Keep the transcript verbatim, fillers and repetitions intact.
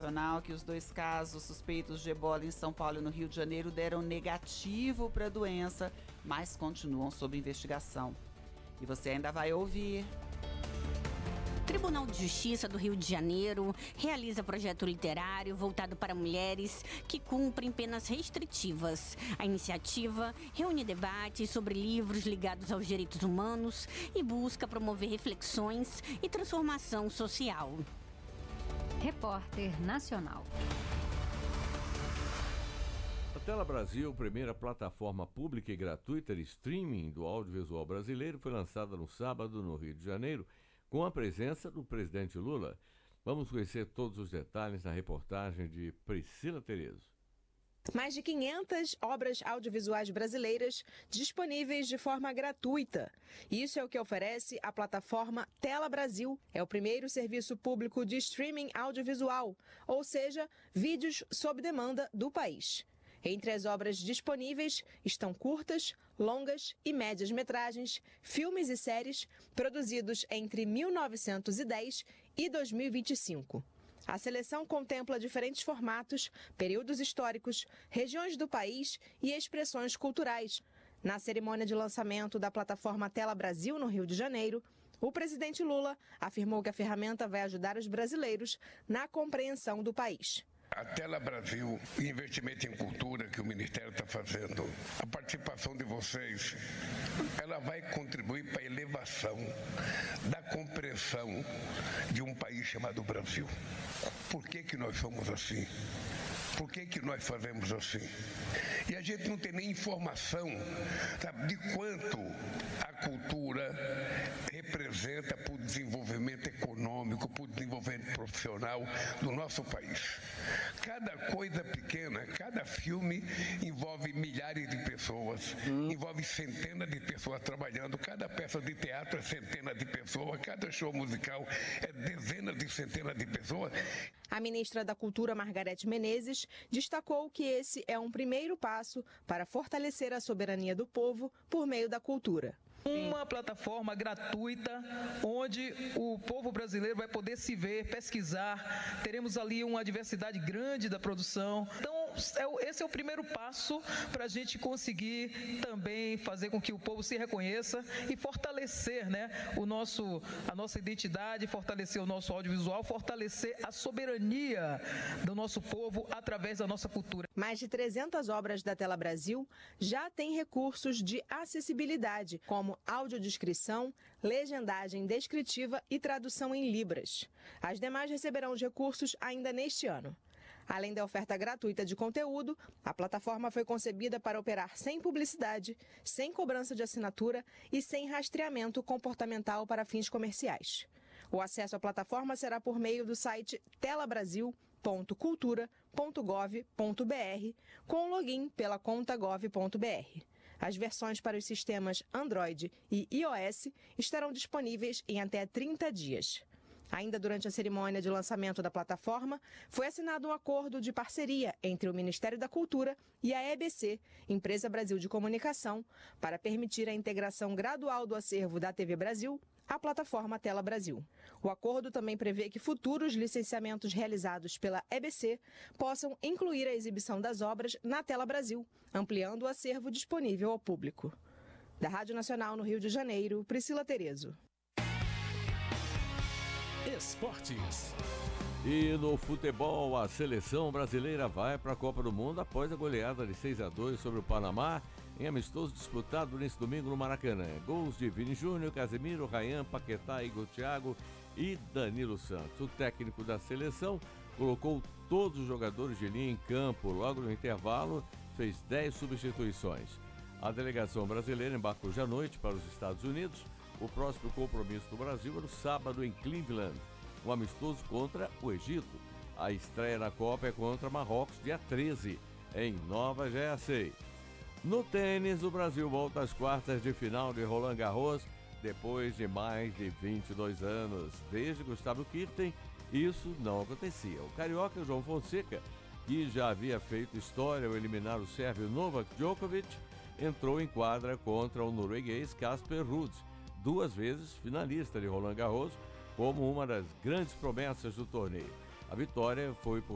Nacional que os dois casos suspeitos de ebola em São Paulo e no Rio de Janeiro deram negativo para a doença, mas continuam sob investigação. E você ainda vai ouvir. Tribunal de Justiça do Rio de Janeiro realiza projeto literário voltado para mulheres que cumprem penas restritivas. A iniciativa reúne debates sobre livros ligados aos direitos humanos e busca promover reflexões e transformação social. Repórter Nacional. A Tela Brasil, primeira plataforma pública e gratuita de streaming do audiovisual brasileiro, foi lançada no sábado no Rio de Janeiro, com a presença do presidente Lula. Vamos conhecer todos os detalhes na reportagem de Priscila Terezo. Mais de quinhentas obras audiovisuais brasileiras disponíveis de forma gratuita. Isso é o que oferece a plataforma Tela Brasil. É o primeiro serviço público de streaming audiovisual, ou seja, vídeos sob demanda do país. Entre as obras disponíveis estão curtas, longas e médias metragens, filmes e séries produzidos entre mil novecentos e dez e dois mil e vinte e cinco. A seleção contempla diferentes formatos, períodos históricos, regiões do país e expressões culturais. Na cerimônia de lançamento da plataforma Tela Brasil no Rio de Janeiro, o presidente Lula afirmou que a ferramenta vai ajudar os brasileiros na compreensão do país. A Tela Brasil, o investimento em cultura que o Ministério está fazendo, a participação de vocês, ela vai contribuir para a elevação da compreensão de um país chamado Brasil. Por que que nós somos assim? Por que que nós fazemos assim? E a gente não tem nem informação, sabe, de quanto a cultura representa para o desenvolvimento econômico, para o desenvolvimento profissional do nosso país. Cada coisa pequena, cada filme envolve milhares de pessoas, hum. envolve centenas de pessoas trabalhando, cada peça de teatro é centenas de pessoas, cada show musical é dezenas de centenas de pessoas. A ministra da Cultura, Margarete Menezes, destacou que esse é um primeiro passo para fortalecer a soberania do povo por meio da cultura. Uma plataforma gratuita onde o povo brasileiro vai poder se ver, pesquisar, teremos ali uma diversidade grande da produção. Então, esse é o primeiro passo para a gente conseguir também fazer com que o povo se reconheça e fortalecer, né, o nosso, a nossa identidade, fortalecer o nosso audiovisual, fortalecer a soberania do nosso povo através da nossa cultura. Mais de trezentas obras da Tela Brasil já têm recursos de acessibilidade, como audiodescrição, legendagem descritiva e tradução em libras. As demais receberão os recursos ainda neste ano. Além da oferta gratuita de conteúdo, a plataforma foi concebida para operar sem publicidade, sem cobrança de assinatura e sem rastreamento comportamental para fins comerciais. O acesso à plataforma será por meio do site telabrasil ponto cultura ponto gov ponto br, com login pela conta gov ponto br. As versões para os sistemas Android e iOS estarão disponíveis em até trinta dias. Ainda durante a cerimônia de lançamento da plataforma, foi assinado um acordo de parceria entre o Ministério da Cultura e a E B C, Empresa Brasil de Comunicação, para permitir a integração gradual do acervo da T V Brasil à plataforma Tela Brasil. O acordo também prevê que futuros licenciamentos realizados pela E B C possam incluir a exibição das obras na Tela Brasil, ampliando o acervo disponível ao público. Da Rádio Nacional no Rio de Janeiro, Priscila Terezo. Esportes. E no futebol, a seleção brasileira vai para a Copa do Mundo após a goleada de seis a dois sobre o Panamá, em amistoso disputado nesse domingo no Maracanã. Gols de Vini Júnior, Casemiro, Ryan, Paquetá, Igor Thiago e Danilo Santos. O técnico da seleção colocou todos os jogadores de linha em campo. Logo no intervalo, fez dez substituições. A delegação brasileira embarca hoje à noite para os Estados Unidos. O próximo compromisso do Brasil é no sábado em Cleveland, um amistoso contra o Egito. A estreia na Copa é contra Marrocos, dia treze, em Nova Jersey. No tênis, o Brasil volta às quartas de final de Roland Garros depois de mais de vinte e dois anos. Desde Gustavo Kirten, isso não acontecia. O carioca João Fonseca, que já havia feito história ao eliminar o sérvio Novak Djokovic, entrou em quadra contra o norueguês Casper Ruud, duas vezes finalista de Roland Garros, como uma das grandes promessas do torneio. A vitória foi por